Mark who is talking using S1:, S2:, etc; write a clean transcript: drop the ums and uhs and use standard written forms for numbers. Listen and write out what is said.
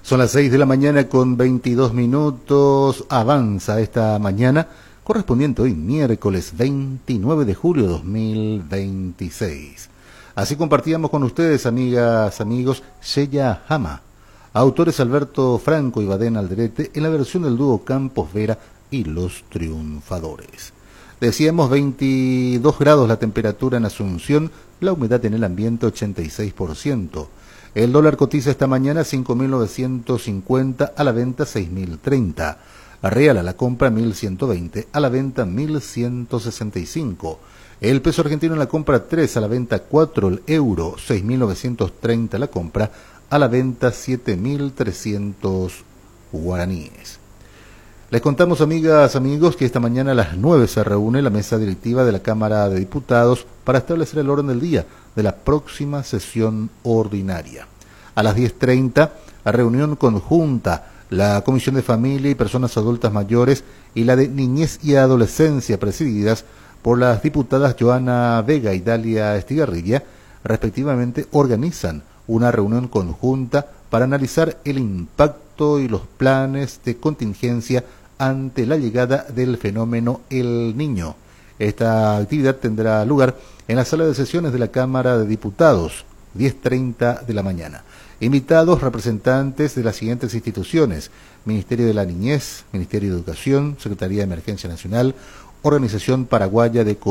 S1: Son las 6 de la mañana con 22 minutos. Avanza esta mañana, correspondiente hoy miércoles 29 de julio de 2026. Así compartíamos con ustedes, amigas, amigos, Sheya Hama. Autores Alberto Franco y Badén Alderete en la versión del dúo Campos Vera y Los Triunfadores. Decíamos 22 grados la temperatura en Asunción, la humedad en el ambiente 86%. El dólar cotiza esta mañana 5.950, a la venta 6.030. Real a la compra 1.120, a la venta 1.165. El peso argentino en la compra 3, a la venta 4. El euro 6.930 a la compra, a la venta 7.300 guaraníes. Les contamos, amigas, amigos, que esta mañana a las 9 se reúne la mesa directiva de la Cámara de Diputados para establecer el orden del día de la próxima sesión ordinaria. A las 10:30, a reunión conjunta, la Comisión de Familia y Personas Adultas Mayores y la de Niñez y Adolescencia, presididas por las diputadas Joana Vega y Dalia Estigarribia, respectivamente, organizan una reunión conjunta para analizar el impacto y los planes de contingencia ante la llegada del fenómeno El Niño. Esta actividad tendrá lugar en la sala de sesiones de la Cámara de Diputados, 10:30 de la mañana. Invitados representantes de las siguientes instituciones: Ministerio de la Niñez, Ministerio de Educación, Secretaría de Emergencia Nacional, Organización Paraguaya de